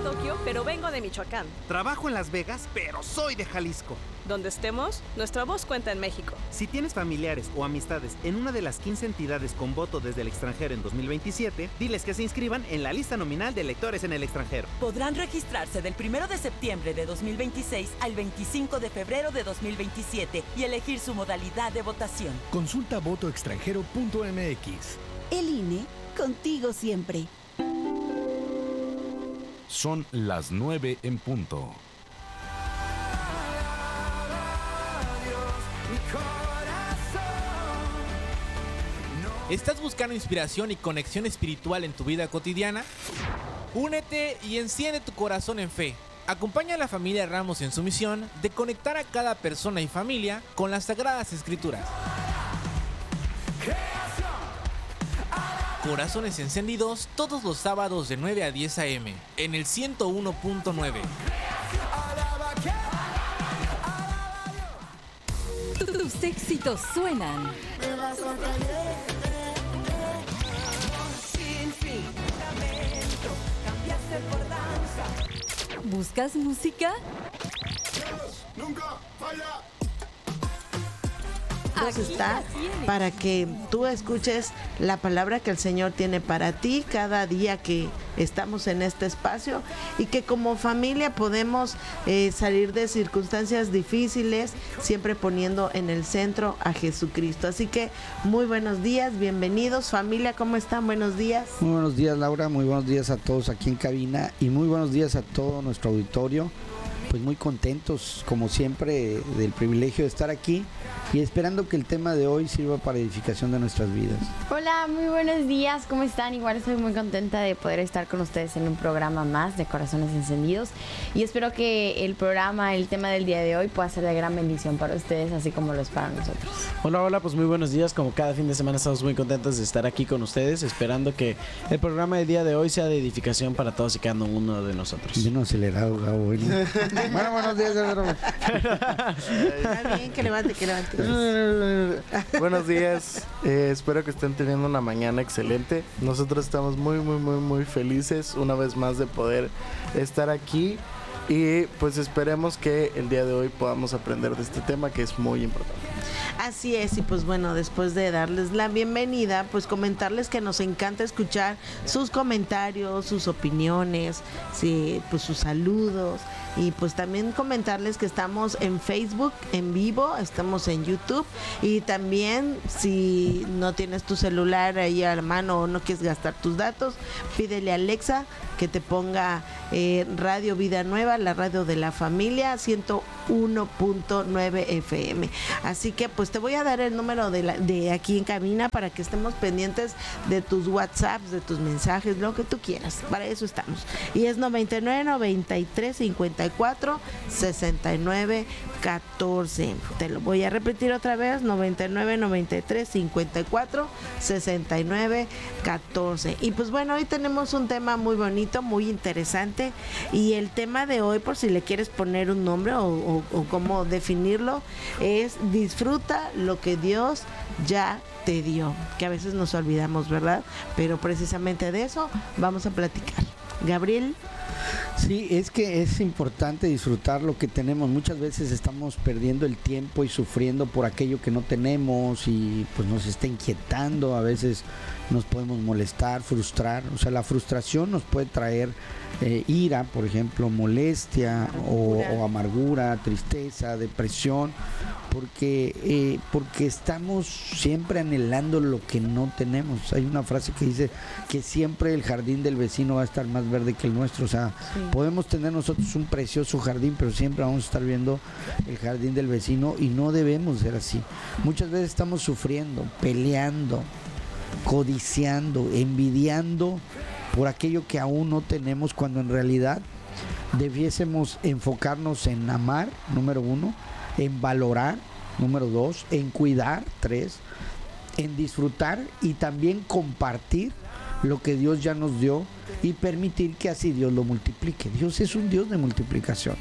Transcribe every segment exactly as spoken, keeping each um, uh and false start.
Tokio, pero vengo de Michoacán. Trabajo en Las Vegas, pero soy de Jalisco. Donde estemos, nuestra voz cuenta en México. Si tienes familiares o amistades en una de las quince entidades con voto desde el extranjero en dos mil veintisiete, diles que se inscriban en la lista nominal de electores en el extranjero. Podrán registrarse del primero de septiembre de dos mil veintiséis al veinticinco de febrero de dos mil veintisiete y elegir su modalidad de votación. Consulta voto extranjero punto m x. El I N E, contigo siempre. Son las nueve en punto. ¿Estás buscando inspiración y conexión espiritual en tu vida cotidiana? Únete y enciende tu corazón en fe. Acompaña a la familia Ramos en su misión de conectar a cada persona y familia con las Sagradas Escrituras. Corazones encendidos todos los sábados de nueve a diez a eme en el ciento uno punto nueve. Tus éxitos suenan. ¿Buscas música? Nunca falla. Dios está para que tú escuches la palabra que el Señor tiene para ti cada día que estamos en este espacio, y que como familia podemos eh, salir de circunstancias difíciles siempre poniendo en el centro a Jesucristo. Así que muy buenos días, bienvenidos familia, ¿cómo están? Buenos días. Muy buenos días, Laura, muy buenos días a todos aquí en cabina y muy buenos días a todo nuestro auditorio. Pues muy contentos, como siempre, del privilegio de estar aquí y esperando que el tema de hoy sirva para edificación de nuestras vidas. Hola, muy buenos días, ¿cómo están? Igual estoy muy contenta de poder estar con ustedes en un programa más de Corazones Encendidos y espero que el programa, el tema del día de hoy pueda ser de gran bendición para ustedes, así como lo es para nosotros. Hola, hola, pues muy buenos días, como cada fin de semana estamos muy contentos de estar aquí con ustedes, esperando que el programa del día de hoy sea de edificación para todos y cada uno de nosotros. Bien acelerado, Gabo. Bueno, buenos días, Pedro. Está bien, que levante, que levante. Buenos días, eh, espero que estén teniendo una mañana excelente. Nosotros estamos muy, muy, muy, muy felices una vez más de poder estar aquí. Y pues esperemos que el día de hoy podamos aprender de este tema que es muy importante. Así es, y pues bueno, después de darles la bienvenida, pues comentarles que nos encanta escuchar sus comentarios, sus opiniones, sí, pues sus saludos, y pues también comentarles que estamos en Facebook en vivo, estamos en YouTube, y también si no tienes tu celular ahí a la mano o no quieres gastar tus datos, pídele a Alexa que te ponga eh, Radio Vida Nueva, la radio de la familia, ciento uno punto nueve efe eme. Así que pues te voy a dar el número de, la, de aquí en cabina para que estemos pendientes de tus WhatsApps, de tus mensajes, lo que tú quieras. Para eso estamos. Y es noventa y nueve, noventa y tres, cincuenta y cuatro, sesenta y nueve, catorce. Te lo voy a repetir otra vez, noventa y nueve, noventa y tres, cincuenta y cuatro, sesenta y nueve, catorce. Y pues bueno, hoy tenemos un tema muy bonito, muy interesante, y el tema de hoy, por si le quieres poner un nombre o, o, o cómo definirlo, es disfruta lo que Dios ya te dio, que a veces nos olvidamos, ¿verdad? Pero precisamente de eso vamos a platicar. Gabriel. Sí, es que es importante disfrutar lo que tenemos. Muchas veces estamos perdiendo el tiempo y sufriendo por aquello que no tenemos y pues nos está inquietando. A veces nos podemos molestar, frustrar. O sea, la frustración nos puede traer eh, ira, por ejemplo, molestia o, o amargura, tristeza, depresión, porque eh, porque estamos siempre anhelando lo que no tenemos. Hay una frase que dice que siempre el jardín del vecino va a estar más verde que el nuestro. O sea, sí. Podemos tener nosotros un precioso jardín, pero siempre vamos a estar viendo el jardín del vecino y no debemos ser así. Muchas veces estamos sufriendo, peleando, codiciando, envidiando por aquello que aún no tenemos, cuando en realidad debiésemos enfocarnos en amar, número uno, en valorar, número dos, en cuidar, tres, en disfrutar y también compartir lo que Dios ya nos dio y permitir que así Dios lo multiplique. Dios es un Dios de multiplicación.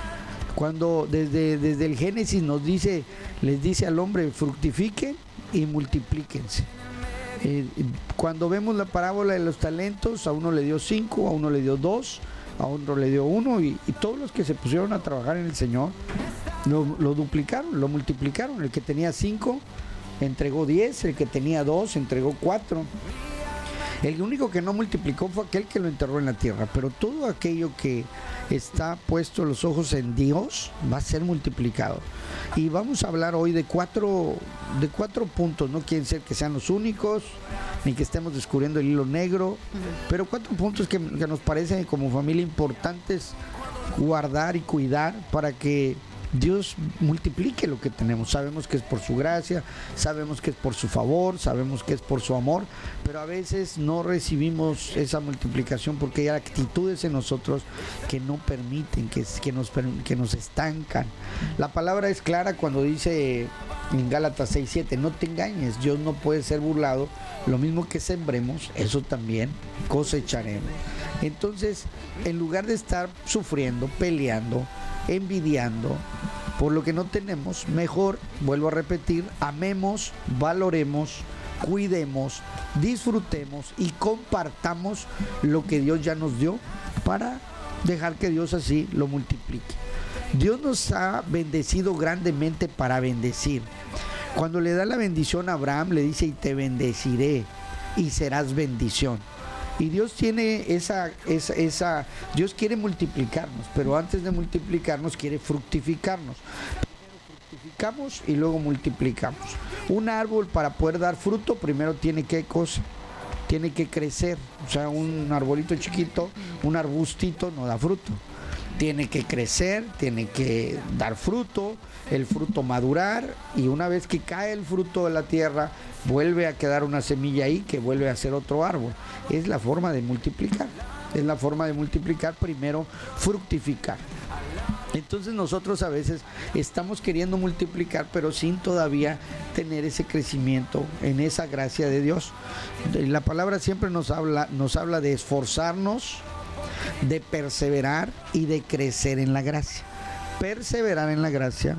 Cuando desde, desde el Génesis nos dice, les dice al hombre, fructifiquen y multiplíquense. Eh, cuando vemos la parábola de los talentos, a uno le dio cinco, a uno le dio dos, a otro le dio uno, y, y todos los que se pusieron a trabajar en el Señor lo, lo duplicaron, lo multiplicaron. El que tenía cinco entregó diez, el que tenía dos entregó cuatro. El único que no multiplicó fue aquel que lo enterró en la tierra. Pero todo aquello que está puesto los ojos en Dios va a ser multiplicado. Y vamos a hablar hoy de cuatro, de cuatro puntos. No quieren ser que sean los únicos, ni que estemos descubriendo el hilo negro, uh-huh. pero cuatro puntos que, que nos parecen como familia importantes guardar y cuidar para que Dios multiplique lo que tenemos. Sabemos que es por su gracia, sabemos que es por su favor, sabemos que es por su amor, pero a veces no recibimos esa multiplicación porque hay actitudes en nosotros que no permiten, que, que, nos, que nos estancan. La palabra es clara cuando dice en Gálatas seis siete, no te engañes, Dios no puede ser burlado, lo mismo que sembremos, eso también cosecharemos. Entonces, en lugar de estar sufriendo, peleando, envidiando por lo que no tenemos, mejor, vuelvo a repetir, amemos, valoremos, cuidemos, disfrutemos y compartamos lo que Dios ya nos dio para dejar que Dios así lo multiplique. Dios nos ha bendecido grandemente para bendecir. Cuando le da la bendición a Abraham, le dice, y te bendeciré y serás bendición. Y Dios tiene esa, esa, esa, Dios quiere multiplicarnos, pero antes de multiplicarnos quiere fructificarnos. Primero fructificamos y luego multiplicamos. Un árbol para poder dar fruto, primero tiene que cosa, tiene que crecer. O sea, un arbolito chiquito, un arbustito no da fruto. Tiene que crecer, tiene que dar fruto, el fruto madurar, y una vez que cae el fruto de la tierra, vuelve a quedar una semilla ahí que vuelve a ser otro árbol. Es la forma de multiplicar, es la forma de multiplicar, primero fructificar. Entonces nosotros a veces estamos queriendo multiplicar, pero sin todavía tener ese crecimiento en esa gracia de Dios. La palabra siempre nos habla, nos habla de esforzarnos, de perseverar y de crecer en la gracia. Perseverar en la gracia,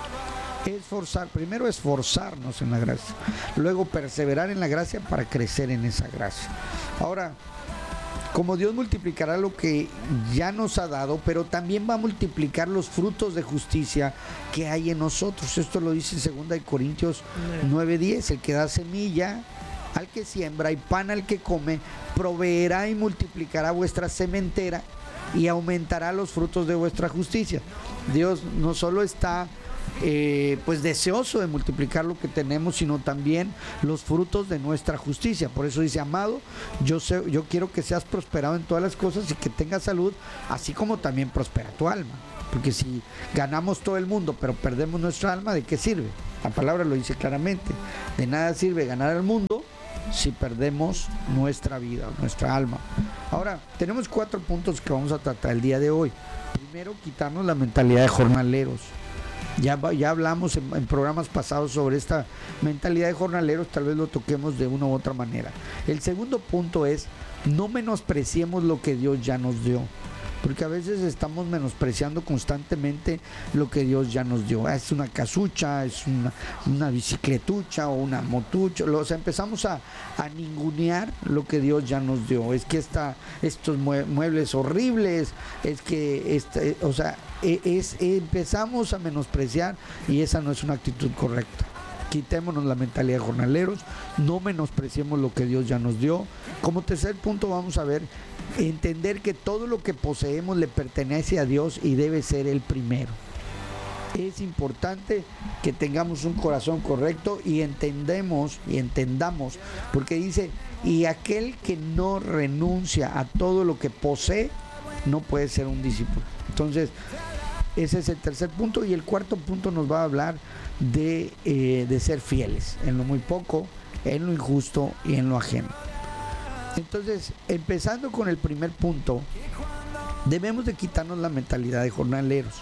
esforzar, primero esforzarnos en la gracia, luego perseverar en la gracia para crecer en esa gracia. Ahora, como Dios multiplicará lo que ya nos ha dado, pero también va a multiplicar los frutos de justicia que hay en nosotros. Esto lo dice en segunda de Corintios nueve diez, el que da semilla al que siembra y pan al que come, proveerá y multiplicará vuestra sementera y aumentará los frutos de vuestra justicia. Dios no solo está eh, pues deseoso de multiplicar lo que tenemos, sino también los frutos de nuestra justicia. Por eso dice, amado, yo, sé, yo quiero que seas prosperado en todas las cosas y que tengas salud, así como también prospera tu alma. Porque si ganamos todo el mundo pero perdemos nuestra alma, ¿de qué sirve? La palabra lo dice claramente, de nada sirve ganar al mundo si perdemos nuestra vida, nuestra alma. Ahora, tenemos cuatro puntos que vamos a tratar el día de hoy. Primero, quitarnos la mentalidad de jornaleros. Ya, ya hablamos en, en programas pasados sobre esta mentalidad de jornaleros, tal vez lo toquemos de una u otra manera. El segundo punto es, no menospreciemos lo que Dios ya nos dio. Porque a veces estamos menospreciando constantemente lo que Dios ya nos dio. Es una casucha, es una, una bicicletucha o una motucha. O sea, empezamos a, a ningunear lo que Dios ya nos dio. Es que esta, estos muebles horribles, es que, esta, o sea, es, empezamos a menospreciar, y esa no es una actitud correcta. Quitémonos la mentalidad de jornaleros, no menospreciemos lo que Dios ya nos dio. Como tercer punto vamos a ver, entender que todo lo que poseemos le pertenece a Dios y debe ser el primero. Es importante que tengamos un corazón correcto y entendemos y entendamos, porque dice, y aquel que no renuncia a todo lo que posee, no puede ser un discípulo. Entonces, ese es el tercer punto. Y el cuarto punto nos va a hablar de, eh, de ser fieles en lo muy poco, en lo injusto y en lo ajeno. Entonces, empezando con el primer punto, debemos de quitarnos la mentalidad de jornaleros.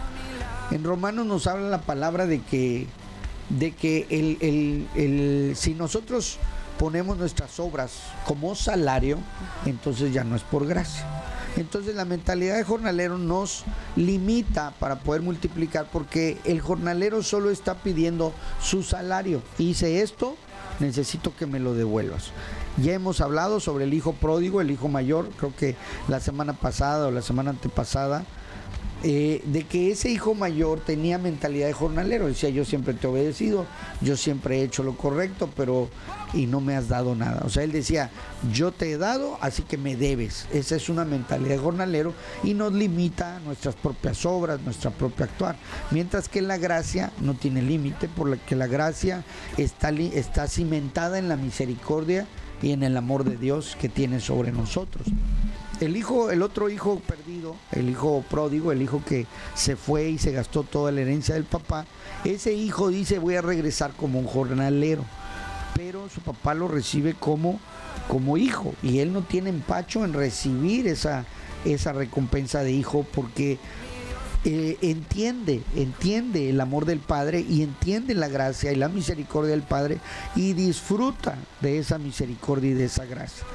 En Romanos nos habla la palabra de que, de que el, el, el, si nosotros ponemos nuestras obras como salario, entonces ya no es por gracia. Entonces la mentalidad de jornalero nos limita para poder multiplicar, porque el jornalero solo está pidiendo su salario. Hice esto, necesito que me lo devuelvas. Ya hemos hablado sobre el hijo pródigo, el hijo mayor, creo que la semana pasada o la semana antepasada, eh, de que ese hijo mayor tenía mentalidad de jornalero. Decía, yo siempre te he obedecido, yo siempre he hecho lo correcto, pero y no me has dado nada. O sea, él decía, yo te he dado, así que me debes. Esa es una mentalidad de jornalero y nos limita a nuestras propias obras, nuestra propia actuar. Mientras que la gracia no tiene límite, porque la gracia está, está cimentada en la misericordia y en el amor de Dios que tiene sobre nosotros. El hijo, el otro hijo perdido, el hijo pródigo, el hijo que se fue y se gastó toda la herencia del papá, ese hijo dice, voy a regresar como un jornalero, pero su papá lo recibe como, como hijo, y él no tiene empacho en recibir esa, esa recompensa de hijo, porque eh, entiende, entiende el amor del Padre y entiende la gracia y la misericordia del Padre y disfruta de esa misericordia y de esa gracia.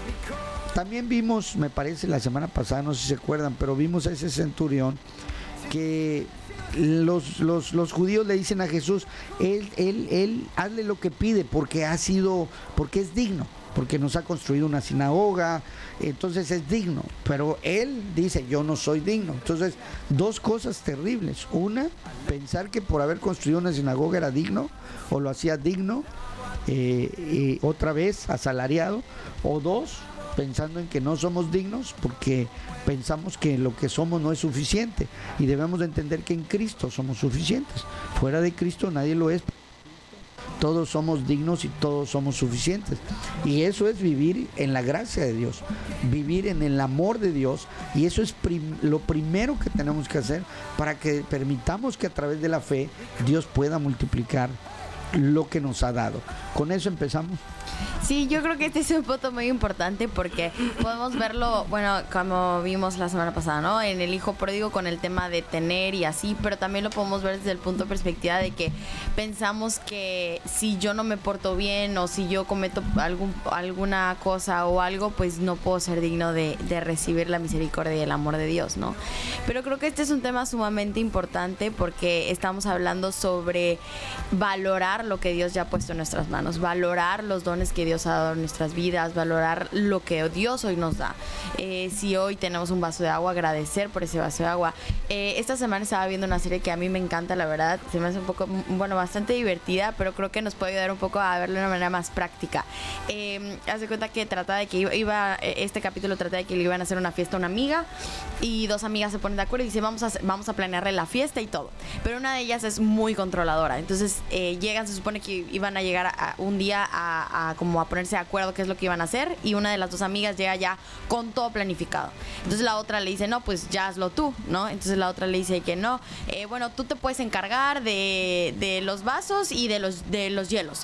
También vimos, me parece la semana pasada, no sé si se acuerdan, pero vimos a ese centurión que los, los, los judíos le dicen a Jesús, él, él, él, hazle lo que pide porque ha sido, porque es digno, porque nos ha construido una sinagoga, entonces es digno, pero él dice, yo no soy digno. Entonces, dos cosas terribles. Una, pensar que por haber construido una sinagoga era digno, o lo hacía digno, eh, eh, otra vez asalariado, o dos, pensando en que no somos dignos porque pensamos que lo que somos no es suficiente, y debemos de entender que en Cristo somos suficientes. Fuera de Cristo nadie lo es. Todos somos dignos y todos somos suficientes, y eso es vivir en la gracia de Dios, vivir en el amor de Dios, y eso es prim- lo primero que tenemos que hacer para que permitamos que a través de la fe Dios pueda multiplicar lo que nos ha dado. Con eso empezamos. Sí, yo creo que este es un punto muy importante porque podemos verlo, bueno, como vimos la semana pasada, ¿no? En el hijo pródigo con el tema de tener y así, pero también lo podemos ver desde el punto de perspectiva de que pensamos que si yo no me porto bien o si yo cometo algún, alguna cosa o algo, pues no puedo ser digno de, de recibir la misericordia y el amor de Dios, ¿no? Pero creo que este es un tema sumamente importante porque estamos hablando sobre valorar lo que Dios ya ha puesto en nuestras manos, valorar los dones que Dios ha dado en nuestras vidas, valorar lo que Dios hoy nos da. Eh, si hoy tenemos un vaso de agua, agradecer por ese vaso de agua. Eh, esta semana estaba viendo una serie que a mí me encanta, la verdad, se me hace un poco, bueno, bastante divertida, pero creo que nos puede ayudar un poco a verlo de una manera más práctica. Eh, haz de cuenta que trata de que iba, iba, este capítulo trata de que le iban a hacer una fiesta a una amiga y dos amigas se ponen de acuerdo y dicen vamos a, vamos a planearle la fiesta y todo, pero una de ellas es muy controladora, entonces eh, llegan, se supone que iban a llegar a, a un día a, a como a ponerse de acuerdo qué es lo que iban a hacer, y una de las dos amigas llega ya con todo planificado. Entonces la otra le dice, no, pues ya hazlo tú, ¿no? Entonces la otra le dice que no, eh, bueno, tú te puedes encargar de, de los vasos y de los, de los hielos.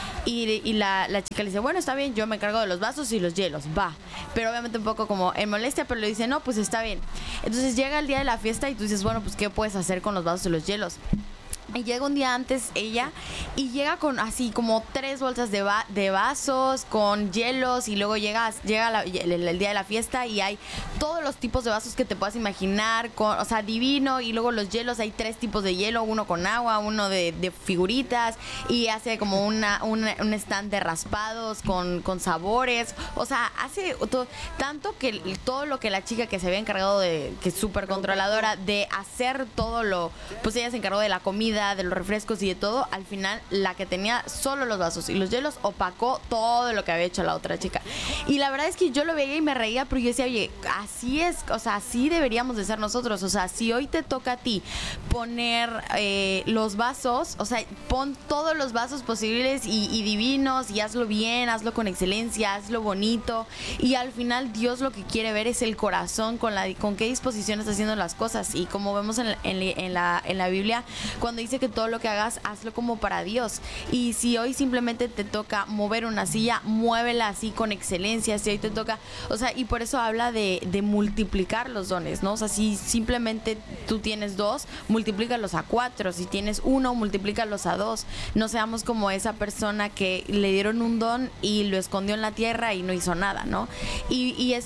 Y, y la, la chica le dice, bueno, está bien, yo me encargo de los vasos y los hielos, va. Pero obviamente un poco como en molestia, pero le dice, no, pues está bien. Entonces llega el día de la fiesta y tú dices, bueno, pues ¿qué puedes hacer con los vasos y los hielos? Y llega un día antes ella y llega con así como tres bolsas de, va- de vasos con hielos, y luego llega, llega la, el, el día de la fiesta y hay todos los tipos de vasos que te puedas imaginar, con, o sea, divino, y luego los hielos, hay tres tipos de hielo, uno con agua, uno de, de figuritas, y hace como una, una, un stand de raspados con, con sabores, o sea, hace to- tanto que todo lo que la chica que se había encargado de, que es súper controladora, de hacer todo lo, pues ella se encargó de la comida, de los refrescos y de todo, al final la que tenía solo los vasos y los hielos opacó todo lo que había hecho la otra chica. Y la verdad es que yo lo veía y me reía, pero yo decía, oye, así es, o sea, así deberíamos de ser nosotros, o sea, si hoy te toca a ti poner eh, los vasos, o sea, pon todos los vasos posibles y, y divinos, y hazlo bien, hazlo con excelencia, hazlo bonito, y al final Dios lo que quiere ver es el corazón, con la con qué disposición estás haciendo las cosas. Y como vemos en, en, en, la, en la Biblia, cuando dice que todo lo que hagas, hazlo como para Dios. Y si hoy simplemente te toca mover una silla, muévela así con excelencia. Si hoy te toca, o sea, y por eso habla de, de multiplicar los dones, ¿no? O sea, si simplemente tú tienes dos, multiplícalos a cuatro. Si tienes uno, multiplícalos a dos. No seamos como esa persona que le dieron un don y lo escondió en la tierra y no hizo nada, ¿no? Y, y eso,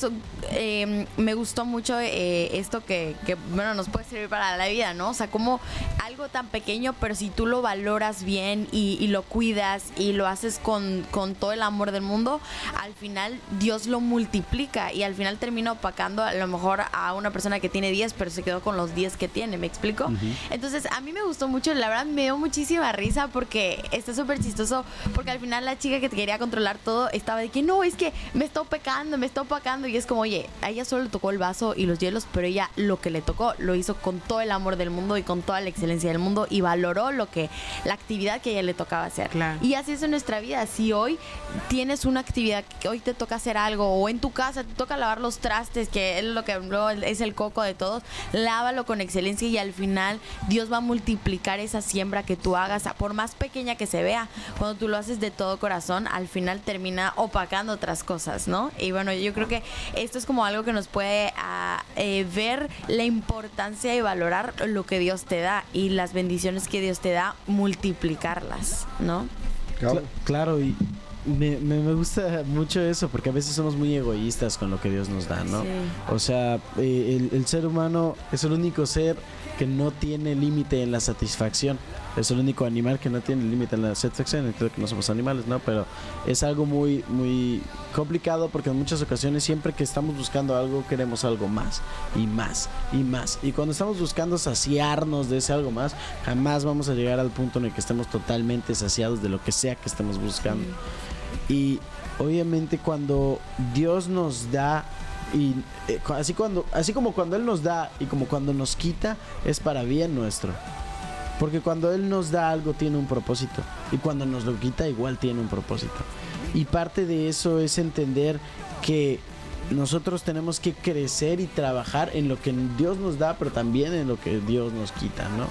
eh, me gustó mucho eh, esto que, que, bueno, nos puede servir para la vida, ¿no? O sea, como algo tan pequeño, pero si tú lo valoras bien y, y lo cuidas y lo haces con, con todo el amor del mundo, al final Dios lo multiplica y al final termina opacando a lo mejor a una persona que tiene diez, pero se quedó con los diez que tiene, ¿me explico? Uh-huh. Entonces, a mí me gustó mucho, la verdad me dio muchísima risa porque está súper chistoso, porque al final la chica que quería controlar todo estaba de que no, es que me está opacando, me está opacando, y es como, oye, a ella solo le tocó el vaso y los hielos, pero ella lo que le tocó lo hizo con todo el amor del mundo y con toda la excelencia del mundo y valoró lo que, la actividad que a ella le tocaba hacer. Claro. Y así es en nuestra vida. Si hoy tienes una actividad que hoy te toca hacer algo, o en tu casa te toca lavar los trastes, que es lo que luego es el coco de todos, lávalo con excelencia y al final Dios va a multiplicar esa siembra que tú hagas, por más pequeña que se vea. Cuando tú lo haces de todo corazón, al final termina opacando otras cosas, ¿no? Y bueno, yo creo que esto es como algo que nos puede a, eh, ver la importancia y valorar lo que Dios te da y las bendiciones que Dios te da, multiplicarlas, ¿no? Claro, claro, y me, me, me gusta mucho eso, porque a veces somos muy egoístas con lo que Dios nos da, ¿no? Sí. O sea, eh, el, el ser humano es el único ser que no tiene límite en la satisfacción. Es el único animal que no tiene límite en la satisfacción. Entiendo que no somos animales, ¿no? Pero es algo muy, muy complicado, porque en muchas ocasiones siempre que estamos buscando algo, queremos algo más y más y más. Y cuando estamos buscando saciarnos de ese algo más, jamás vamos a llegar al punto en el que estemos totalmente saciados de lo que sea que estemos buscando. Sí. Y obviamente cuando Dios nos da, y eh, así, cuando, así como cuando Él nos da y como cuando nos quita, es para bien nuestro. Porque cuando Él nos da algo tiene un propósito, y cuando nos lo quita igual tiene un propósito. Y parte de eso es entender que nosotros tenemos que crecer y trabajar en lo que Dios nos da, pero también en lo que Dios nos quita, ¿no?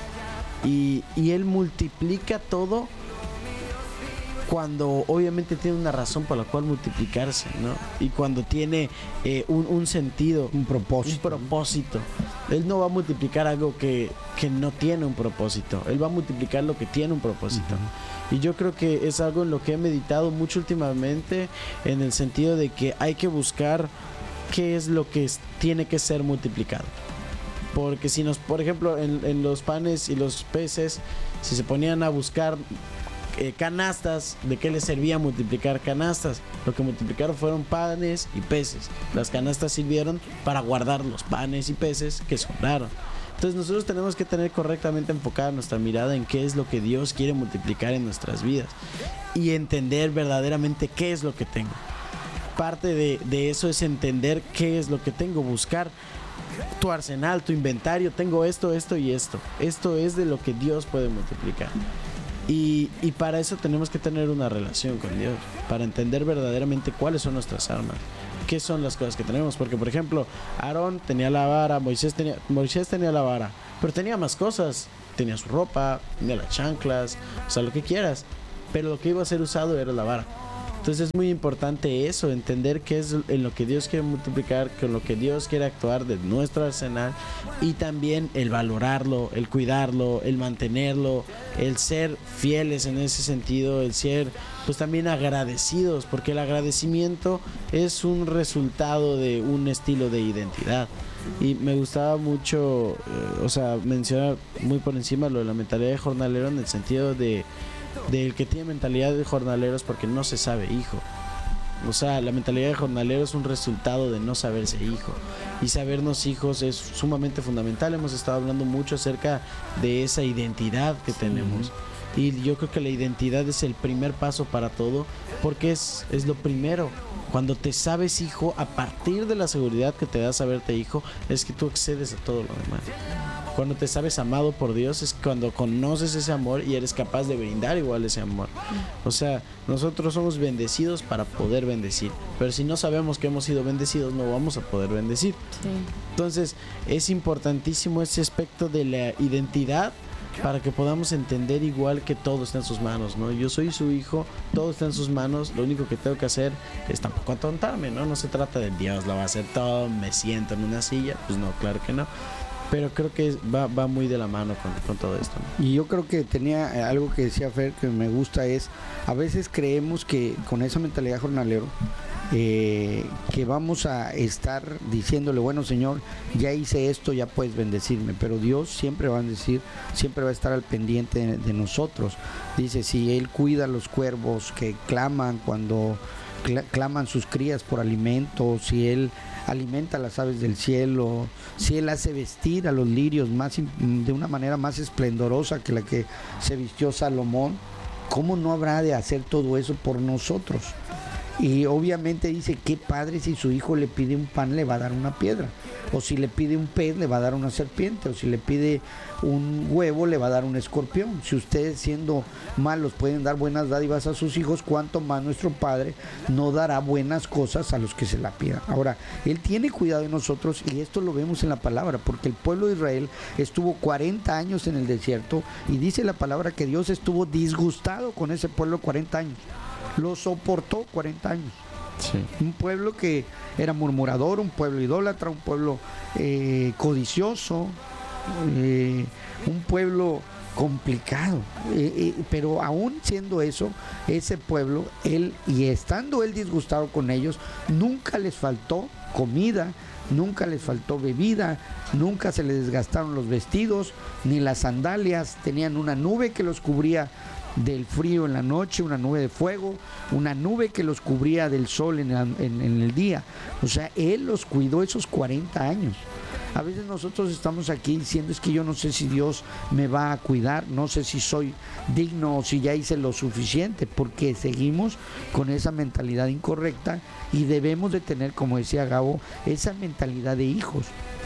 Y, y Él multiplica todo cuando obviamente tiene una razón por la cual multiplicarse, ¿no? Y cuando tiene eh, un, un sentido, un propósito. Un propósito. Él no va a multiplicar algo que, que no tiene un propósito. Él va a multiplicar lo que tiene un propósito. Uh-huh. Y yo creo que es algo en lo que he meditado mucho últimamente, en el sentido de que hay que buscar qué es lo que es, tiene que ser multiplicado. Porque si nos, por ejemplo, en, en los panes y los peces, si se ponían a buscar Eh, canastas, ¿de qué les servía multiplicar canastas? Lo que multiplicaron fueron panes y peces. Las canastas sirvieron para guardar los panes y peces que sobraron. Entonces nosotros tenemos que tener correctamente enfocada nuestra mirada en qué es lo que Dios quiere multiplicar en nuestras vidas y entender verdaderamente qué es lo que tengo. Parte de, de eso es entender qué es lo que tengo, buscar tu arsenal, tu inventario. Tengo esto, esto y esto. Esto es de lo que Dios puede multiplicar. Y, y para eso tenemos que tener una relación con Dios, para entender verdaderamente cuáles son nuestras armas, qué son las cosas que tenemos. Porque, por ejemplo, Aarón tenía la vara, Moisés tenía, Moisés tenía la vara, pero tenía más cosas. Tenía su ropa, tenía las chanclas, o sea, lo que quieras, pero lo que iba a ser usado era la vara. Entonces es muy importante eso, entender qué es en lo que Dios quiere multiplicar, con lo que Dios quiere actuar de nuestro arsenal, y también el valorarlo, el cuidarlo, el mantenerlo, el ser fieles en ese sentido, el ser pues también agradecidos, porque el agradecimiento es un resultado de un estilo de identidad. Y me gustaba mucho, eh, o sea, mencionar muy por encima lo de la mentalidad de jornalero, en el sentido de del que tiene mentalidad de jornalero es porque no se sabe hijo. O sea, la mentalidad de jornalero es un resultado de no saberse hijo, y sabernos hijos es sumamente fundamental. Hemos estado hablando mucho acerca de esa identidad que sí. tenemos, y yo creo que la identidad es el primer paso para todo, porque es, es lo primero. Cuando te sabes hijo, a partir de la seguridad que te da saberte hijo, es que tú accedes a todo lo demás. Cuando te sabes amado por Dios, es cuando conoces ese amor y eres capaz de brindar igual ese amor. O sea, nosotros somos bendecidos para poder bendecir, pero si no sabemos que hemos sido bendecidos, no vamos a poder bendecir. Sí. Entonces, es importantísimo ese aspecto de la identidad, para que podamos entender igual que todo está en sus manos, ¿no? Yo soy su hijo, todo está en sus manos, lo único que tengo que hacer es tampoco atontarme, ¿no? No se trata de Dios lo va a hacer todo, me siento en una silla, pues no, claro que no. Pero creo que va, va muy de la mano con, con todo esto, ¿no? Y yo creo que tenía algo que decía Fer que me gusta, es a veces creemos que con esa mentalidad jornalero eh, que vamos a estar diciéndole, bueno, Señor, ya hice esto, ya puedes bendecirme, pero Dios siempre va a decir, siempre va a estar al pendiente de, de nosotros. Dice, si Él cuida a los cuervos que claman cuando cl- claman sus crías por alimento, si Él alimenta a las aves del cielo, si Él hace vestir a los lirios más, de una manera más esplendorosa que la que se vistió Salomón, ¿cómo no habrá de hacer todo eso por nosotros? Y obviamente dice, qué padre si su hijo le pide un pan, le va a dar una piedra, o si le pide un pez, le va a dar una serpiente, o si le pide un huevo, le va a dar un escorpión. Si ustedes, siendo malos, pueden dar buenas dádivas a sus hijos, cuánto más nuestro Padre no dará buenas cosas a los que se la pidan. Ahora, Él tiene cuidado de nosotros, y esto lo vemos en la palabra, porque el pueblo de Israel estuvo cuarenta años en el desierto, y dice la palabra que Dios estuvo disgustado con ese pueblo cuarenta años. Lo soportó cuarenta años. Sí. Un pueblo que era murmurador, un pueblo idólatra, un pueblo eh, codicioso, eh, un pueblo complicado. Eh, eh, pero aún siendo eso, ese pueblo, él, y estando él disgustado con ellos, nunca les faltó comida, nunca les faltó bebida, nunca se les desgastaron los vestidos, ni las sandalias. Tenían una nube que los cubría del frío en la noche, una nube de fuego, una nube que los cubría del sol en el, en, en el día. O sea, Él los cuidó esos cuarenta años. A veces nosotros estamos aquí diciendo, es que yo no sé si Dios me va a cuidar, no sé si soy digno o si ya hice lo suficiente, porque seguimos con esa mentalidad incorrecta, y debemos de tener, como decía Gabo, esa mentalidad de hijos.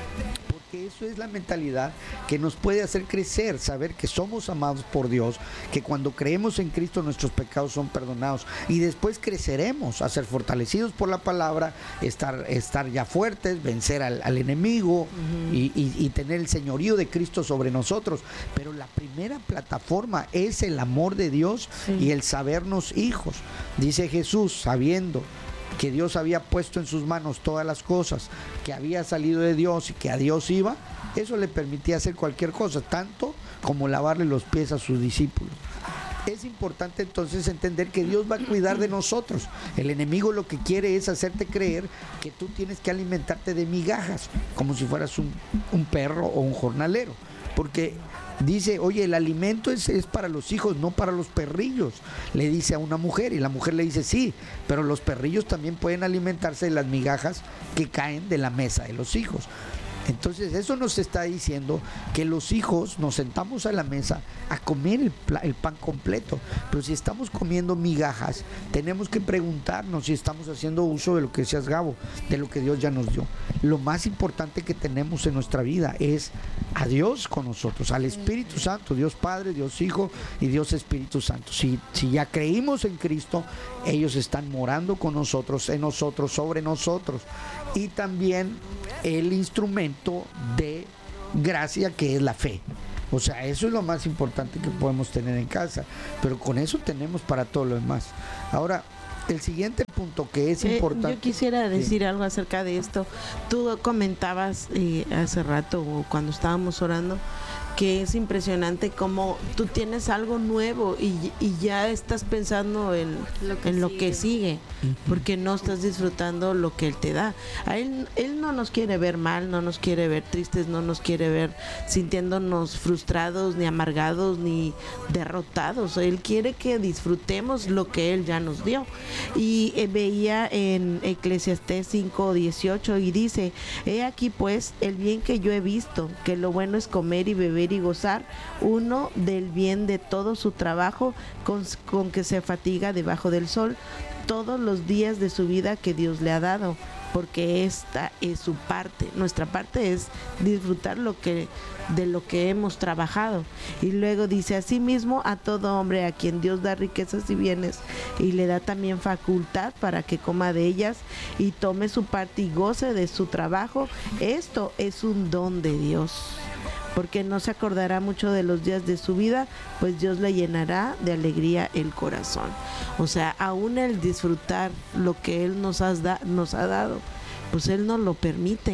Que eso es la mentalidad que nos puede hacer crecer, saber que somos amados por Dios, que cuando creemos en Cristo nuestros pecados son perdonados, y después creceremos a ser fortalecidos por la palabra, estar, estar ya fuertes, vencer al, al enemigo, uh-huh. y, y, y tener el señorío de Cristo sobre nosotros. Pero la primera plataforma es el amor de Dios, sí. y el sabernos hijos. Dice Jesús, sabiendo que Dios había puesto en sus manos todas las cosas, que había salido de Dios y que a Dios iba, eso le permitía hacer cualquier cosa, tanto como lavarle los pies a sus discípulos. Es importante entonces entender que Dios va a cuidar de nosotros. El enemigo lo que quiere es hacerte creer que tú tienes que alimentarte de migajas, como si fueras un, un perro o un jornalero, porque dice, oye, el alimento es, es para los hijos, no para los perrillos, le dice a una mujer, y la mujer le dice, sí, pero los perrillos también pueden alimentarse de las migajas que caen de la mesa de los hijos. Entonces eso nos está diciendo que los hijos nos sentamos a la mesa a comer el, el pan completo, pero si estamos comiendo migajas, tenemos que preguntarnos si estamos haciendo uso de lo que decías, Gabo, de lo que Dios ya nos dio. Lo más importante que tenemos en nuestra vida es a Dios con nosotros, al Espíritu Santo, Dios Padre, Dios Hijo y Dios Espíritu Santo. Si, si ya creímos en Cristo, ellos están morando con nosotros, en nosotros, sobre nosotros, y también el instrumento de gracia que es la fe. O sea, eso es lo más importante que podemos tener en casa, pero con eso tenemos para todo lo demás. Ahora, el siguiente punto que es eh, importante. Yo quisiera decir sí. algo acerca de esto. Tú comentabas eh, hace rato, o cuando estábamos orando, que es impresionante cómo tú tienes algo nuevo y, y ya estás pensando en lo que en sigue, lo que sigue uh-huh. porque no estás disfrutando lo que Él te da. A él, él no nos quiere ver mal, no nos quiere ver tristes, no nos quiere ver sintiéndonos frustrados, ni amargados, ni derrotados. Él quiere que disfrutemos lo que Él ya nos dio. Y eh, veía en Eclesiastés cinco dieciocho y dice, he aquí pues el bien que yo he visto, que lo bueno es comer y beber y gozar uno del bien de todo su trabajo con, con que se fatiga debajo del sol todos los días de su vida que Dios le ha dado, porque esta es su parte. Nuestra parte es disfrutar lo que de lo que hemos trabajado. Y luego dice, asimismo a todo hombre a quien Dios da riquezas y bienes y le da también facultad para que coma de ellas y tome su parte y goce de su trabajo, esto es un don de Dios, porque no se acordará mucho de los días de su vida, pues Dios le llenará de alegría el corazón. O sea, aún el disfrutar lo que Él nos, has da, nos ha dado, pues Él nos lo permite,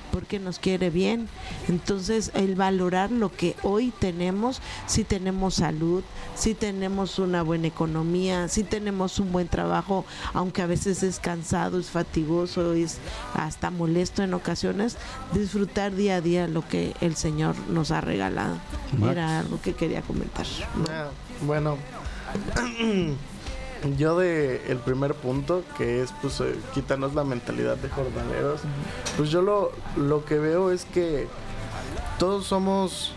porque nos quiere bien. Entonces, el valorar lo que hoy tenemos, si tenemos salud, si tenemos una buena economía, si tenemos un buen trabajo, aunque a veces es cansado, es fatigoso, es hasta molesto en ocasiones, disfrutar día a día lo que el Señor nos ha regalado. Max. Era algo que quería comentar. Ah, bueno, yo de el primer punto, que es pues eh, quitarnos la mentalidad de jornaleros, pues yo lo, lo que veo es que todos somos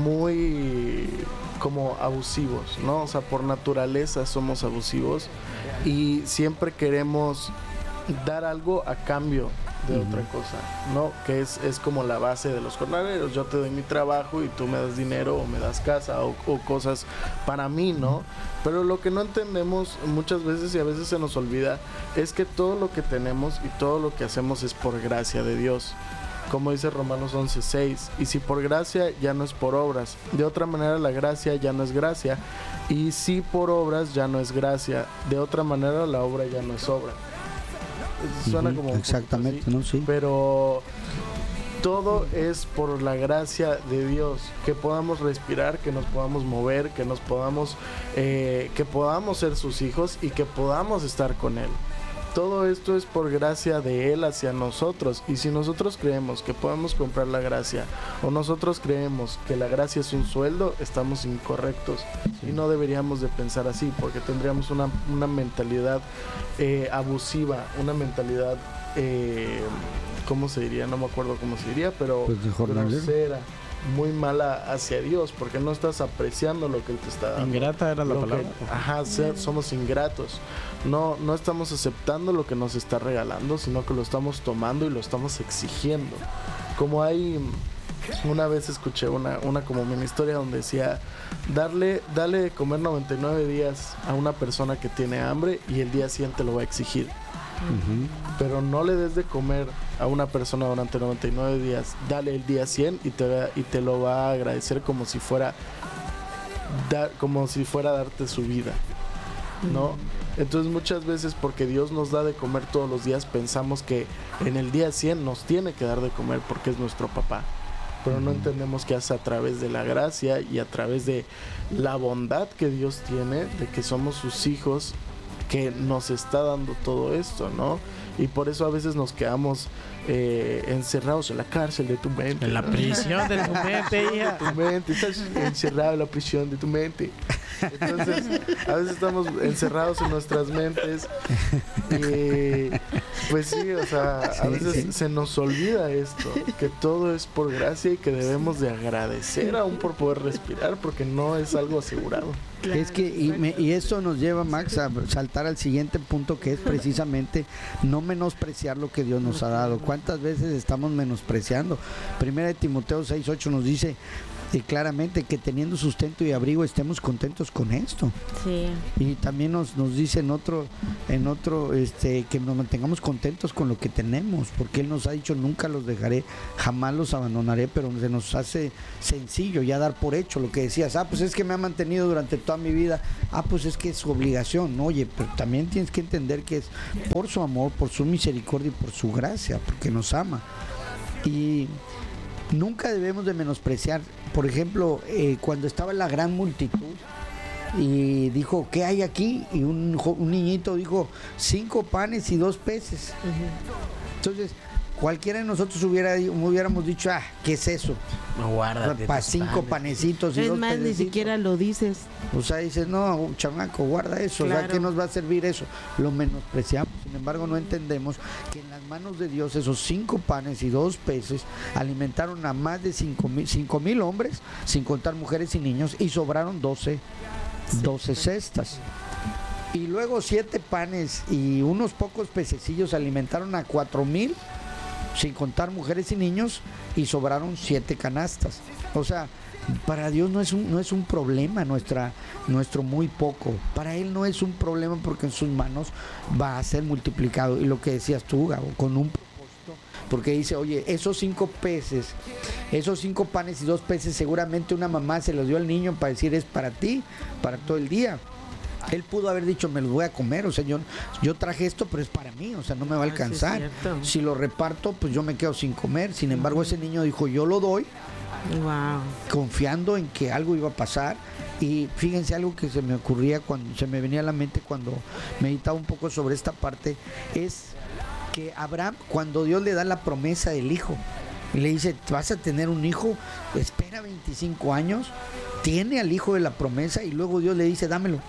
muy como abusivos, ¿no? O sea, por naturaleza somos abusivos y siempre queremos dar algo a cambio de uh-huh. otra cosa, ¿no? Que es, es como la base de los jornaleros. Yo te doy mi trabajo y tú me das dinero o me das casa o, o cosas para mí, ¿no? Pero lo que no entendemos muchas veces y a veces se nos olvida es que todo lo que tenemos y todo lo que hacemos es por gracia de Dios. Como dice Romanos once seis, y si por gracia ya no es por obras, de otra manera la gracia ya no es gracia, y si por obras ya no es gracia, de otra manera la obra ya no es obra. Suena como exactamente, así, ¿no? Sí. Pero todo es por la gracia de Dios, que podamos respirar, que nos podamos mover, que nos podamos, eh, que podamos ser sus hijos y que podamos estar con Él. Todo esto es por gracia de Él hacia nosotros, y si nosotros creemos que podemos comprar la gracia o nosotros creemos que la gracia es un sueldo, estamos incorrectos. Sí. Y no deberíamos de pensar así, porque tendríamos una, una mentalidad eh, abusiva, una mentalidad, eh, ¿cómo se diría? No me acuerdo cómo se diría, pero pues de grosera, muy mala hacia Dios, porque no estás apreciando lo que Él te está dando. Ingrata era la Lo palabra. Que, ajá, ser, somos ingratos. No, no estamos aceptando lo que nos está regalando, sino que lo estamos tomando y lo estamos exigiendo. Como hay, una vez escuché una, una como mini historia donde decía, darle, dale de comer noventa y nueve días a una persona que tiene hambre y el día siguiente lo va a exigir. Uh-huh. Pero no le des de comer a una persona durante noventa y nueve días, dale el día cien y te, va, y te lo va a agradecer como si fuera da, como si fuera a darte su vida, ¿no? Uh-huh. Entonces muchas veces porque Dios nos da de comer todos los días, pensamos que en el día cien nos tiene que dar de comer porque es nuestro papá, pero no entendemos que hace a través de la gracia y a través de la bondad que Dios tiene, de que somos sus hijos, que nos está dando todo esto, ¿no? Y por eso a veces nos quedamos eh, encerrados en la cárcel de tu mente. En la prisión de tu mente, hija. De tu mente, estás encerrado en la prisión de tu mente. Entonces, a veces estamos encerrados en nuestras mentes. Y pues sí, o sea, a veces sí, sí. se nos olvida esto, que todo es por gracia y que debemos de agradecer aún por poder respirar, porque no es algo asegurado. Claro. Es que y, me, y esto nos lleva, Max, a saltar al siguiente punto, que es precisamente no menospreciar lo que Dios nos ha dado. ¿Cuántas veces estamos menospreciando? Primera de Timoteo seis ocho nos dice y claramente que teniendo sustento y abrigo estemos contentos con esto. Sí. Y también nos, nos dice en otro, en otro, este, que nos mantengamos contentos con lo que tenemos, porque Él nos ha dicho nunca los dejaré, jamás los abandonaré, pero se nos hace sencillo ya dar por hecho lo que decías, ah, pues es que me ha mantenido durante toda mi vida, ah, pues es que es su obligación, ¿no? Oye, pero también tienes que entender que es por su amor, por su misericordia y por su gracia, porque nos ama. Y nunca debemos de menospreciar, por ejemplo, eh, cuando estaba la gran multitud y dijo, ¿qué hay aquí? Y un, un niñito dijo, cinco panes y dos peces. Uh-huh. Entonces, cualquiera de nosotros hubiera hubiéramos dicho, ah, ¿qué es eso? No, guárdate para cinco panes. panecitos y es dos más, pececitos. Ni siquiera lo dices. O sea, dices, no, chamaco, guarda eso. Claro. O sea, ¿qué nos va a servir eso? Lo menospreciamos. Sin embargo, no entendemos que en las manos de Dios esos cinco panes y dos peces alimentaron a más de cinco mil, cinco mil hombres, sin contar mujeres y niños, y sobraron doce, doce cestas. Y luego siete panes y unos pocos pececillos alimentaron a cuatro mil, sin contar mujeres y niños, y sobraron siete canastas. O sea, para Dios no es un, no es un problema nuestra, nuestro muy poco. Para Él no es un problema porque en sus manos va a ser multiplicado. Y lo que decías tú, Gabo, con un propósito, porque dice, oye, esos cinco peces, esos cinco panes y dos peces, seguramente una mamá se los dio al niño para decir, es para ti, para todo el día. Él pudo haber dicho, me lo voy a comer, o sea, yo, yo traje esto, pero es para mí, o sea, no me va a alcanzar. Ah, sí, si lo reparto, pues yo me quedo sin comer. Sin embargo, ese niño dijo, yo lo doy, wow, confiando en que algo iba a pasar. Y fíjense algo que se me ocurría cuando se me venía a la mente cuando meditaba un poco sobre esta parte, es que Abraham, cuando Dios le da la promesa del hijo y le dice, vas a tener un hijo, espera veinticinco años, tiene al hijo de la promesa y luego Dios le dice, dámelo.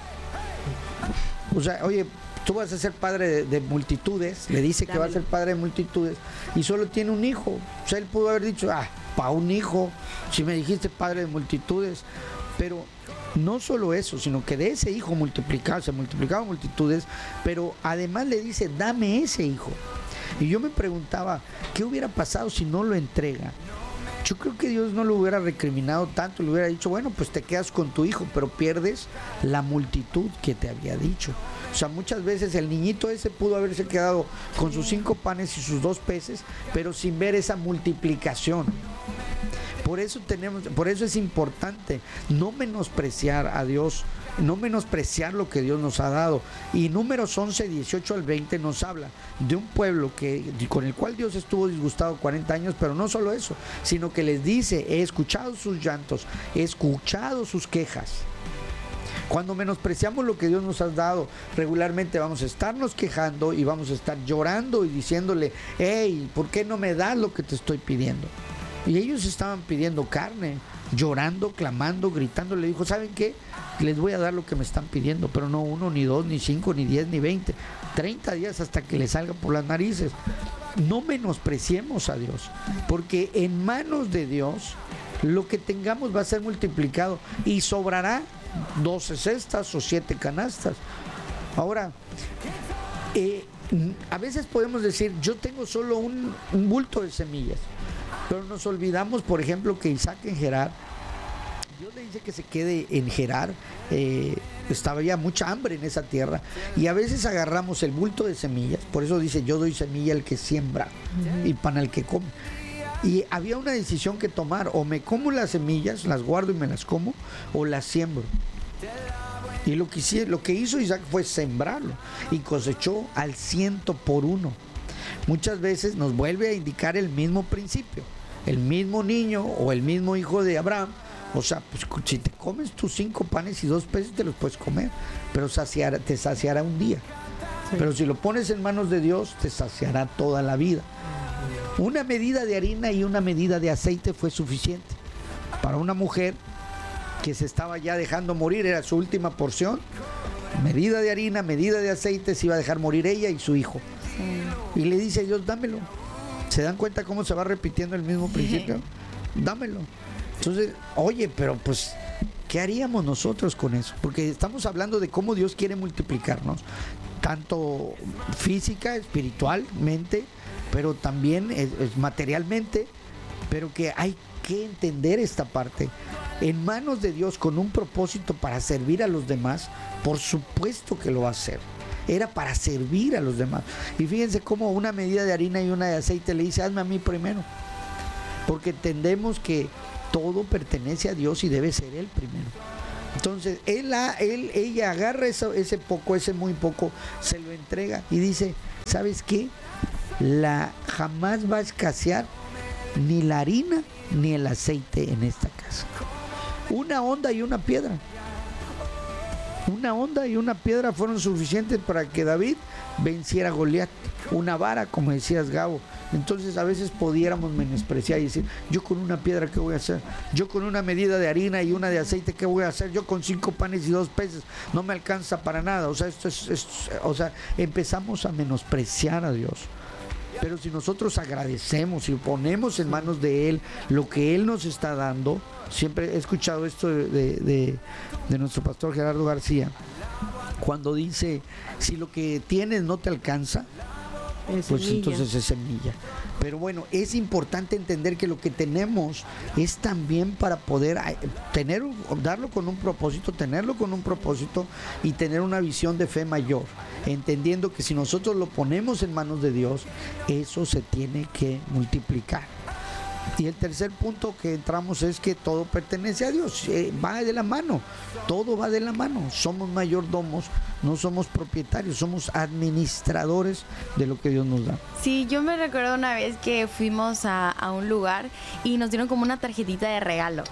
O sea, oye, tú vas a ser padre de, de multitudes, le dice que va a ser padre de multitudes y solo tiene un hijo. O sea, él pudo haber dicho, ah, para un hijo, si me dijiste padre de multitudes. Pero no solo eso, sino que de ese hijo multiplicado, se multiplicaban multitudes, pero además le dice, dame ese hijo. Y yo me preguntaba, ¿qué hubiera pasado si no lo entrega? Yo creo que Dios no lo hubiera recriminado tanto, le hubiera dicho, bueno, pues te quedas con tu hijo, pero pierdes la multitud que te había dicho. O sea, muchas veces el niñito ese pudo haberse quedado con sus cinco panes y sus dos peces, pero sin ver esa multiplicación. Por eso tenemos, por eso es importante no menospreciar a Dios, no menospreciar lo que Dios nos ha dado. Y Números once, dieciocho al veinte nos habla de un pueblo que, con el cual Dios estuvo disgustado cuarenta años, pero no solo eso, sino que les dice, he escuchado sus llantos, he escuchado sus quejas. Cuando menospreciamos lo que Dios nos ha dado, regularmente vamos a estarnos quejando y vamos a estar llorando y diciéndole, hey, ¿por qué no me das lo que te estoy pidiendo? Y ellos estaban pidiendo carne, llorando, clamando, gritando. Le dijo, ¿saben qué? Les voy a dar lo que me están pidiendo, pero no uno, ni dos, ni cinco, ni diez, ni veinte. treinta días hasta que les salga por las narices. No menospreciemos a Dios, porque en manos de Dios lo que tengamos va a ser multiplicado y sobrará doce cestas o siete canastas. Ahora, eh, a veces podemos decir, yo tengo solo un, un bulto de semillas. Pero nos olvidamos, por ejemplo, que Isaac en Gerar, Dios le dice que se quede en Gerar, eh, estaba ya mucha hambre en esa tierra, y a veces agarramos el bulto de semillas, por eso dice, yo doy semilla al que siembra y pan al que come. Y había una decisión que tomar, o me como las semillas, las guardo y me las como, o las siembro. Y lo que, lo que hizo Isaac fue sembrarlo, y cosechó al ciento por uno. Muchas veces nos vuelve a indicar el mismo principio. El mismo niño o el mismo hijo de Abraham, o sea, pues si te comes tus cinco panes y dos peces te los puedes comer, pero saciar, te saciará un día. Sí. Pero si lo pones en manos de Dios, te saciará toda la vida. Una medida de harina y una medida de aceite fue suficiente para una mujer que se estaba ya dejando morir, era su última porción. Medida de harina, medida de aceite, se iba a dejar morir ella y su hijo. Sí. Y le dice Dios, dámelo. ¿Se dan cuenta cómo se va repitiendo el mismo principio? Dámelo. Entonces, oye, pero pues, ¿qué haríamos nosotros con eso? Porque estamos hablando de cómo Dios quiere multiplicarnos, tanto física, espiritualmente, pero también es, es materialmente, pero que hay que entender esta parte. En manos de Dios, con un propósito para servir a los demás, por supuesto que lo va a hacer. Era para servir a los demás. Y fíjense cómo una medida de harina y una de aceite le dice, hazme a mí primero. Porque entendemos que todo pertenece a Dios y debe ser Él primero. Entonces, él, él, ella agarra eso, ese poco, ese muy poco, se lo entrega y dice, ¿sabes qué? La, jamás va a escasear ni la harina ni el aceite en esta casa. Una onda y una piedra. Una onda y una piedra fueron suficientes para que David venciera a Goliat. Una vara, como decías, Gabo. Entonces a veces pudiéramos menospreciar y decir, yo con una piedra, ¿qué voy a hacer? Yo con una medida de harina y una de aceite, ¿qué voy a hacer? Yo con cinco panes y dos peces, no me alcanza para nada. O sea, esto es, es o sea, empezamos a menospreciar a Dios. Pero si nosotros agradecemos y ponemos en manos de Él lo que Él nos está dando, siempre he escuchado esto de, de, de, de nuestro pastor Gerardo García, cuando dice, si lo que tienes no te alcanza, es pues semilla. Entonces es semilla. Pero bueno, es importante entender que lo que tenemos es también para poder tener, darlo con un propósito, tenerlo con un propósito y tener una visión de fe mayor, entendiendo que si nosotros lo ponemos en manos de Dios, eso se tiene que multiplicar. Y el tercer punto que entramos es que todo pertenece a Dios, eh, va de la mano, todo va de la mano, somos mayordomos, no somos propietarios, somos administradores de lo que Dios nos da. Sí, yo me recuerdo una vez que fuimos a, a un lugar y nos dieron como una tarjetita de regalo.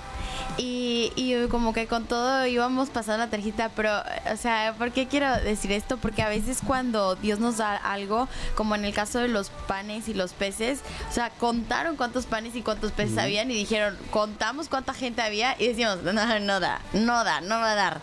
Y, y como que con todo íbamos pasando la tarjeta, pero, o sea, ¿por qué quiero decir esto? Porque a veces cuando Dios nos da algo, como en el caso de los panes y los peces, o sea, contaron cuántos panes y cuántos peces uh-huh. habían y dijeron, contamos cuánta gente había y decimos, no, no da, no da, no va a dar.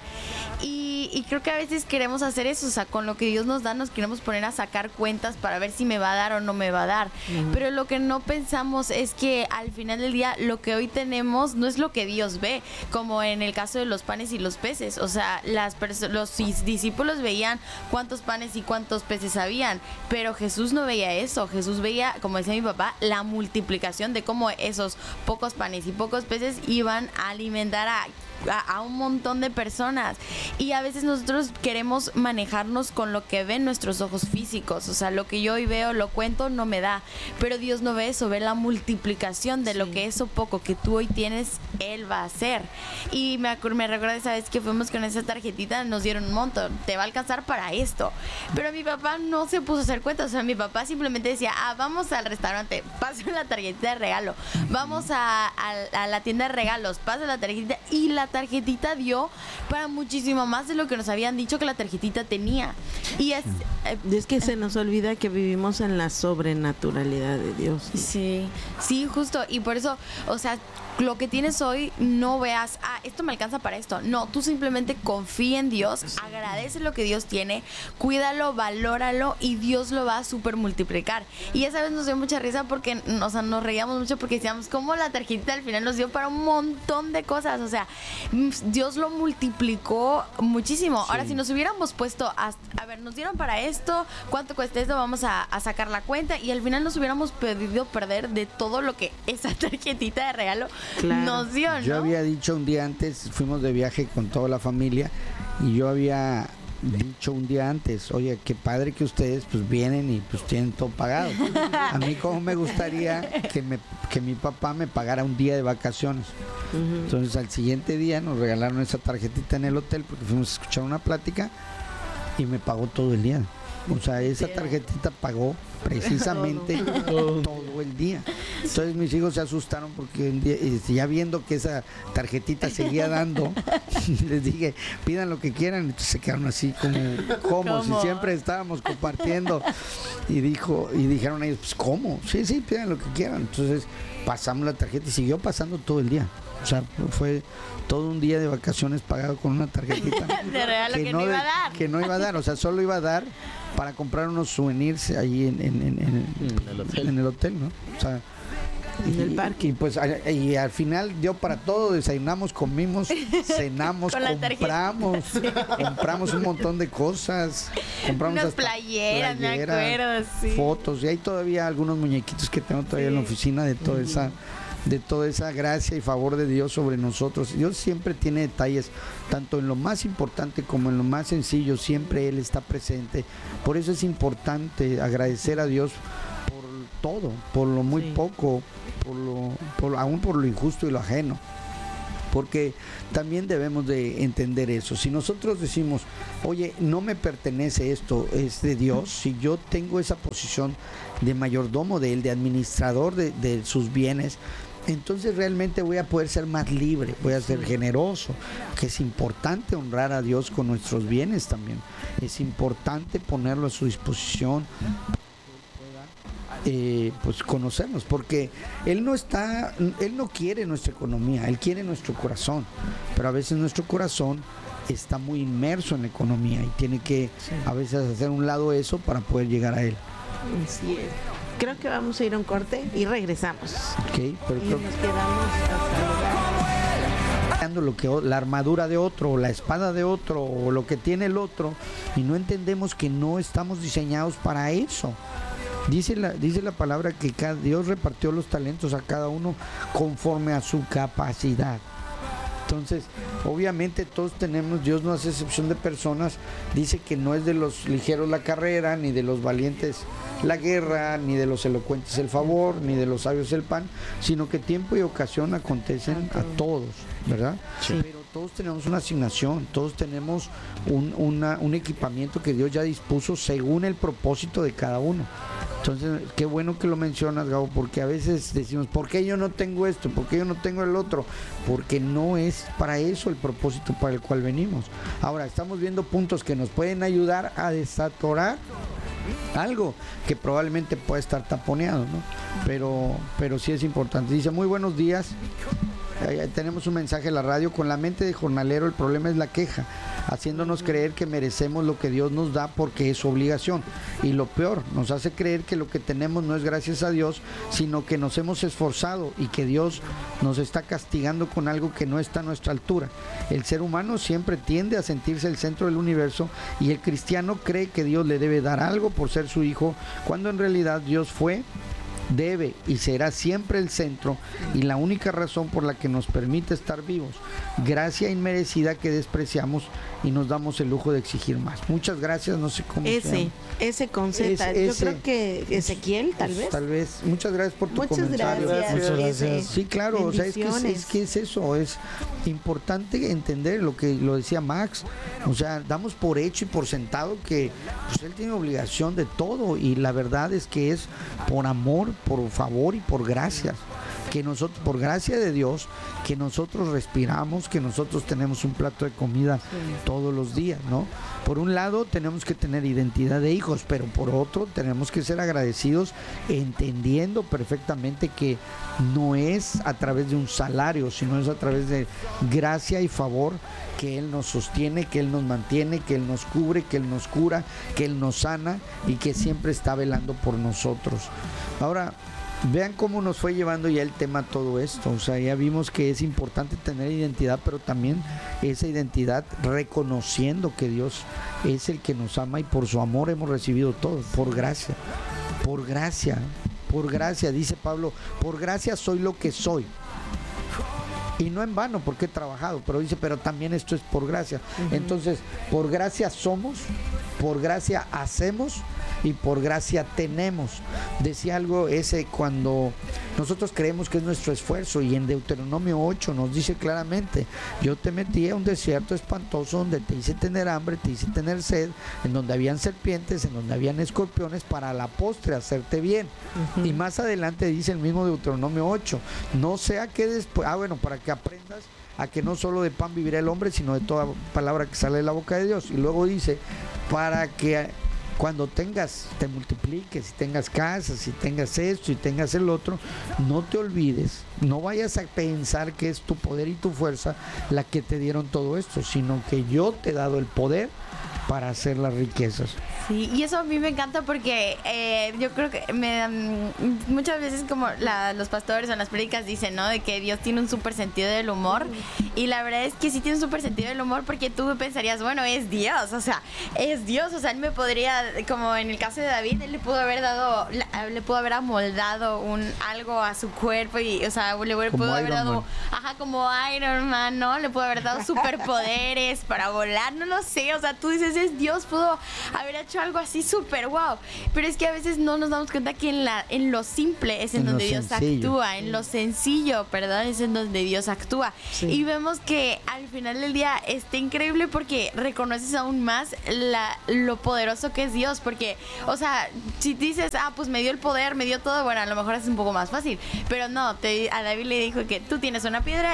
Y, y creo que a veces queremos hacer eso, o sea, con lo que Dios nos da nos queremos poner a sacar cuentas para ver si me va a dar o no me va a dar. Uh-huh. Pero lo que no pensamos es que al final del día lo que hoy tenemos no es lo que Dios ve, como en el caso de los panes y los peces. O sea, las perso- los discípulos veían cuántos panes y cuántos peces habían, pero Jesús no veía eso. Jesús veía, como decía mi papá, la multiplicación de cómo esos pocos panes y pocos peces iban a alimentar a A, a un montón de personas. Y a veces nosotros queremos manejarnos con lo que ven nuestros ojos físicos, o sea, lo que yo hoy veo, lo cuento, no me da, pero Dios no ve eso, ve la multiplicación de sí. lo que eso poco que tú hoy tienes, Él va a hacer. Y me, acu- me recuerdo esa vez que fuimos con esa tarjetita, nos dieron un montón, te va a alcanzar para esto, pero mi papá no se puso a hacer cuentas, o sea, mi papá simplemente decía, ah, vamos al restaurante, paso la tarjetita de regalo, vamos a, a, a la tienda de regalos, paso la tarjetita, y la tarjetita dio para muchísimo más de lo que nos habían dicho que la tarjetita tenía. Y es, eh, es que se nos olvida que vivimos en la sobrenaturalidad de Dios. Sí, sí, justo. Y por eso, o sea, lo que tienes hoy, no veas, ah, esto me alcanza para esto. No, tú simplemente confía en Dios, agradece lo que Dios tiene, cuídalo, valóralo y Dios lo va a super multiplicar. Y esa vez nos dio mucha risa porque, o sea, nos reíamos mucho porque decíamos cómo la tarjetita al final nos dio para un montón de cosas. O sea, Dios lo multiplicó muchísimo. Sí. Ahora, si nos hubiéramos puesto a, a ver, nos dieron para esto, ¿cuánto cuesta esto? Vamos a, a sacar la cuenta y al final nos hubiéramos podido perder de todo lo que esa tarjetita de regalo claro. nos dio, ¿no? Yo había dicho un día antes, fuimos de viaje con toda la familia y yo había dicho un día antes, oye, qué padre que ustedes pues vienen y pues tienen todo pagado. A mí como me gustaría que, me, que mi papá me pagara un día de vacaciones. Uh-huh. Entonces al siguiente día nos regalaron esa tarjetita en el hotel porque fuimos a escuchar una plática y me pagó todo el día. O sea, esa tarjetita pagó precisamente todo. todo el día. Entonces mis hijos se asustaron porque un día, ya viendo que esa tarjetita seguía dando, les dije, pidan lo que quieran. Entonces se quedaron así como, ¿cómo? Si siempre estábamos compartiendo. Y dijo, y dijeron ellos, pues ¿cómo? Sí, sí, pidan lo que quieran. Entonces pasamos la tarjeta y siguió pasando todo el día. O sea, fue todo un día de vacaciones pagado con una tarjetita de regalo que, que no iba a dar. Que no iba a dar, o sea, solo iba a dar para comprar unos souvenirs ahí en, en, en, en, en, el, hotel. en el hotel, ¿no? O sea, en y, el parque. Y pues y al final dio para todo, desayunamos, comimos, cenamos, compramos, compramos un montón de cosas, compramos unas playeras, playeras, me acuerdo, sí. fotos, y hay todavía algunos muñequitos que tengo todavía sí. en la oficina de toda uh-huh. esa de toda esa gracia y favor de Dios sobre nosotros. Dios siempre tiene detalles, tanto en lo más importante como en lo más sencillo, siempre Él está presente. Por eso es importante agradecer a Dios por todo, por lo muy sí. poco, por lo, por, aún por lo injusto y lo ajeno. Porque también debemos de entender eso. Si nosotros decimos, oye, no me pertenece esto, es de Dios, si yo tengo esa posición de mayordomo de Él, de administrador de, de sus bienes, entonces realmente voy a poder ser más libre, voy a ser generoso, que es importante honrar a Dios con nuestros bienes también. Es importante ponerlo a su disposición. Eh, pues conocernos, porque él no está, él no quiere nuestra economía, él quiere nuestro corazón, pero a veces nuestro corazón está muy inmerso en la economía y tiene que sí. a veces hacer un lado eso para poder llegar a él. Así es. Creo que vamos a ir a un corte y regresamos. Okay, pero y creo... nos quedamos hasta lugar. Lo que la armadura de otro, o la espada de otro, o lo que tiene el otro, y no entendemos que no estamos diseñados para eso. Dice la, dice la palabra que cada, Dios repartió los talentos a cada uno conforme a su capacidad. Entonces, obviamente todos tenemos, Dios no hace excepción de personas, dice que no es de los ligeros la carrera, ni de los valientes la guerra, ni de los elocuentes el favor, ni de los sabios el pan, sino que tiempo y ocasión acontecen a todos, ¿verdad? Sí. Pero todos tenemos una asignación, todos tenemos un, una, un equipamiento que Dios ya dispuso según el propósito de cada uno. Entonces, qué bueno que lo mencionas, Gabo, porque a veces decimos, ¿por qué yo no tengo esto? ¿Por qué yo no tengo el otro? Porque no es para eso el propósito para el cual venimos. Ahora, estamos viendo puntos que nos pueden ayudar a desatorar algo que probablemente pueda estar taponeado, ¿no? Pero, pero sí es importante. Dice, muy buenos días. Eh, tenemos un mensaje en la radio. Con la mente de jornalero el problema es la queja, haciéndonos creer que merecemos lo que Dios nos da porque es su obligación. Y lo peor, nos hace creer que lo que tenemos no es gracias a Dios, sino que nos hemos esforzado y que Dios nos está castigando con algo que no está a nuestra altura. El ser humano siempre tiende a sentirse el centro del universo y el cristiano cree que Dios le debe dar algo por ser su hijo, cuando en realidad Dios fue, debe y será siempre el centro y la única razón por la que nos permite estar vivos, gracia inmerecida que despreciamos y nos damos el lujo de exigir más. Muchas gracias, no sé cómo ese, se llama. Ese con Z, Es- yo ese- creo que Ezequiel, tal Pues, vez. Tal vez. Muchas gracias por tu Muchas comentario. gracias. Muchas Gracias. gracias. Sí, claro, o sea, es que es, Bendiciones. es que es eso, es importante entender lo que lo decía Max, o sea, damos por hecho y por sentado que pues, él tiene obligación de todo y la verdad es que es por amor, por favor y por gracias. Que nosotros, por gracia de Dios, que nosotros respiramos, que nosotros tenemos un plato de comida todos los días, ¿no? Por un lado tenemos que tener identidad de hijos, pero por otro tenemos que ser agradecidos, entendiendo perfectamente que no es a través de un salario, sino es a través de gracia y favor que Él nos sostiene, que Él nos mantiene, que Él nos cubre, que Él nos cura, que Él nos sana y que siempre está velando por nosotros. Ahora, vean cómo nos fue llevando ya el tema todo esto. O sea, ya vimos que es importante tener identidad, pero también esa identidad reconociendo que Dios es el que nos ama y por su amor hemos recibido todo, por gracia, por gracia, por gracia, dice Pablo, por gracia soy lo que soy. Y no en vano porque he trabajado, pero dice, pero también esto es por gracia. Uh-huh. Entonces, por gracia somos, por gracia hacemos y por gracia tenemos. Decía algo ese cuando nosotros creemos que es nuestro esfuerzo y en Deuteronomio ocho nos dice claramente, yo te metí a un desierto espantoso donde te hice tener hambre, te hice tener sed, en donde habían serpientes, en donde habían escorpiones para a la postre hacerte bien. Uh-huh. Y más adelante dice el mismo Deuteronomio ocho, no sea que después, ah bueno, para que aprendas a que no solo de pan vivirá el hombre, sino de toda palabra que sale de la boca de Dios. Y luego dice, para que cuando tengas, te multipliques, y tengas casas, y tengas esto, y tengas el otro, no te olvides, no vayas a pensar que es tu poder y tu fuerza la que te dieron todo esto, sino que yo te he dado el poder para hacer las riquezas. Sí, y eso a mí me encanta porque eh, yo creo que me, um, muchas veces como la, los pastores en las prédicas dicen, ¿no? De que Dios tiene un súper sentido del humor. Y la verdad es que sí tiene un súper sentido del humor porque tú pensarías, bueno, es Dios, o sea, es Dios, o sea, él me podría, como en el caso de David, él le pudo haber dado, le pudo haber amoldado un algo a su cuerpo y, o sea, le pudo como haber Iron dado, Man. Ajá, como Iron Man, ¿no? Le pudo haber dado superpoderes para volar, no lo sé, o sea, tú dices, es Dios, pudo haber hecho algo así súper wow, pero es que a veces no nos damos cuenta que en la en lo simple es en, en donde Dios sencillo. actúa, en lo sencillo, perdón, es en donde Dios actúa. Sí. Y vemos que al final del día está increíble porque reconoces aún más la, lo poderoso que es Dios, porque, o sea, si dices, ah, pues me dio el poder, me dio todo, bueno, a lo mejor es un poco más fácil, pero no, te, a David le dijo que tú tienes una piedra